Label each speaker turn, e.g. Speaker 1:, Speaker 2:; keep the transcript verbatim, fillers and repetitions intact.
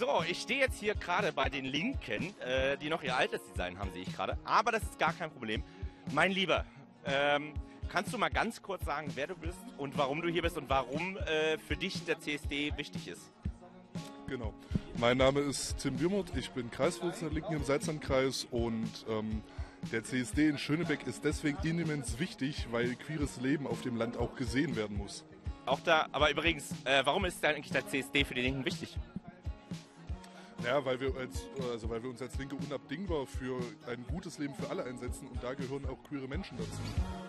Speaker 1: So, ich stehe jetzt hier gerade bei den Linken, äh, die noch ihr altes Design haben, sehe ich gerade. Aber das ist gar kein Problem. Mein Lieber, ähm, kannst du mal ganz kurz sagen, wer du bist und warum du hier bist und warum äh, für dich der C S D wichtig ist?
Speaker 2: Genau. Mein Name ist Tim Würmuth, ich bin Kreisvorsitzender der Linken im Salzlandkreis und ähm, der C S D in Schönebeck ist deswegen immens wichtig, weil queeres Leben auf dem Land auch gesehen werden muss.
Speaker 1: Auch da, aber übrigens, äh, warum ist denn eigentlich der C S D für die Linken wichtig?
Speaker 2: Ja, weil wir, als, also weil wir uns als Linke unabdingbar für ein gutes Leben für alle einsetzen und da gehören auch queere Menschen dazu.